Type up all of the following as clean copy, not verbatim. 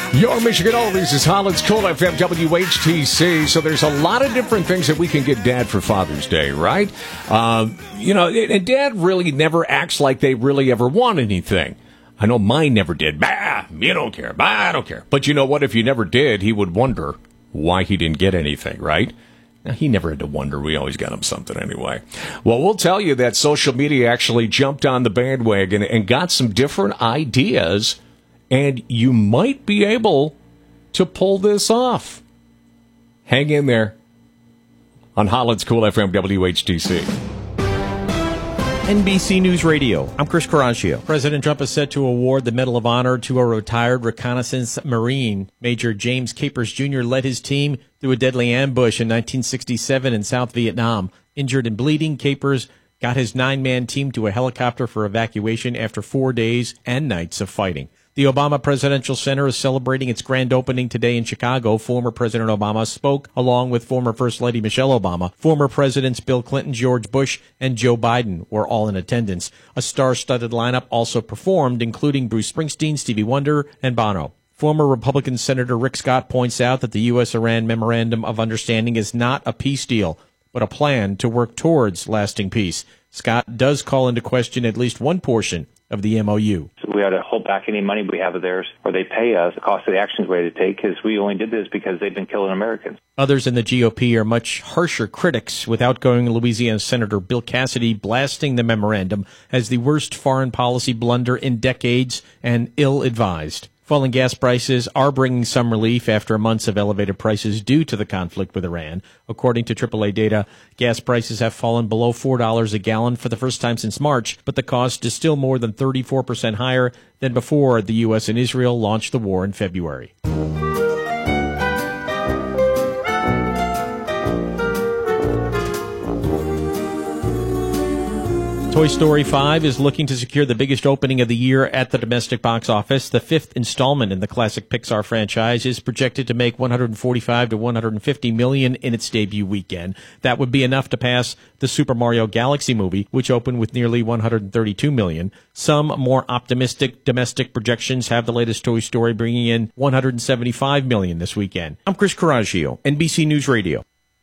Your Michigan Oldies is Holland's Cool FM WHTC. So there's a lot of different things that we can get Dad for Father's Day, right? And Dad really never acts like they really ever want anything. I know mine never did. Bah, you don't care. Bah, I don't care. But you know what? If you never did, he would wonder why he didn't get anything, right? Now, he never had to wonder. We always got him something anyway. Well, we'll tell you that social media actually jumped on the bandwagon and got some different ideas, and you might be able to pull this off. Hang in there on Holland's Cool FM WHTC. NBC News Radio. I'm Chris Caraccio. President Trump is set to award the Medal of Honor to a retired reconnaissance Marine. Major James Capers Jr. led his team through a deadly ambush in 1967 in South Vietnam. Injured and bleeding, Capers got his 9-man team to a helicopter for evacuation after 4 days and nights of fighting. The Obama Presidential Center is celebrating its grand opening today in Chicago. Former President Obama spoke along with former First Lady Michelle Obama. Former Presidents Bill Clinton, George Bush, and Joe Biden were all in attendance. A star-studded lineup also performed, including Bruce Springsteen, Stevie Wonder, and Bono. Former Republican Senator Rick Scott points out that the U.S.-Iran Memorandum of Understanding is not a peace deal, but a plan to work towards lasting peace. Scott does call into question at least one portion of the MOU. So we ought to hold back any money we have of theirs, or they pay us the cost of the actions we had to take, because we only did this because they've been killing Americans. Others in the GOP are much harsher critics, with outgoing Louisiana Senator Bill Cassidy blasting the memorandum as the worst foreign policy blunder in decades and ill-advised. Falling gas prices are bringing some relief after months of elevated prices due to the conflict with Iran. According to AAA data, gas prices have fallen below $4 a gallon for the first time since March, but the cost is still more than 34% higher than before the U.S. and Israel launched the war in February. Toy Story 5 is looking to secure the biggest opening of the year at the domestic box office. The fifth installment in the classic Pixar franchise is projected to make $145 to $150 million in its debut weekend. That would be enough to pass the Super Mario Galaxy movie, which opened with nearly $132 million. Some more optimistic domestic projections have the latest Toy Story bringing in $175 million this weekend. I'm Chris Caraccio, NBC News Radio.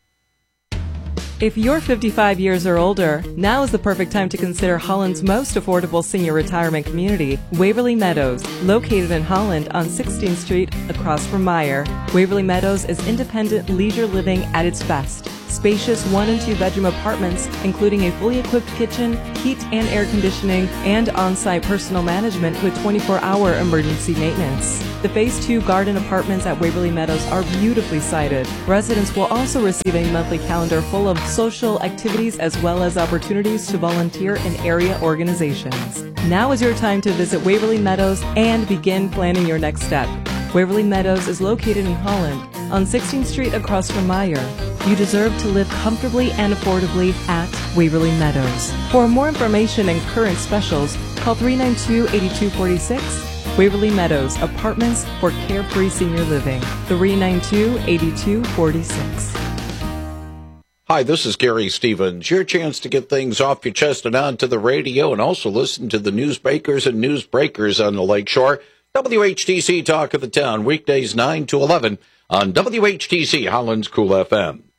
If you're 55 years or older, now is the perfect time to consider Holland's most affordable senior retirement community, Waverly Meadows, located in Holland on 16th Street across from Meyer. Waverly Meadows is independent leisure living at its best. Spacious 1- and 2-bedroom apartments, including a fully equipped kitchen, heat and air conditioning, and on-site personal management with 24-hour emergency maintenance. The Phase 2 garden apartments at Waverly Meadows are beautifully sited. Residents will also receive a monthly calendar full of social activities as well as opportunities to volunteer in area organizations. Now is your time to visit Waverly Meadows and begin planning your next step. Waverly Meadows is located in Holland on 16th Street across from Meyer. You deserve to live comfortably and affordably at Waverly Meadows. For more information and current specials, call 392-8246. Waverly Meadows, apartments for carefree senior living. 392-8246. Hi, this is Gary Stevens. Your chance to get things off your chest and onto the radio, and also listen to the newsmakers and newsbreakers on the Lakeshore. WHTC Talk of the Town, weekdays 9 to 11 on WHTC Holland's Cool FM.